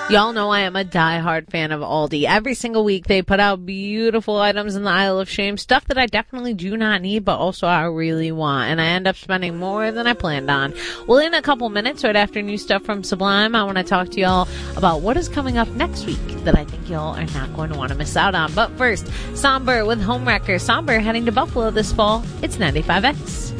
Y'all know I am a diehard fan of Aldi. Every single week they put out beautiful items in the aisle of shame, stuff that I definitely do not need, but also I really want, and I end up spending more than I planned on. Well, in a couple minutes, right after new stuff from Sublime, I want to talk to y'all about what is coming up next week that I think y'all are not going to want to miss out on. But first, Somber with Homewrecker. Somber heading to Buffalo this fall. It's 95X.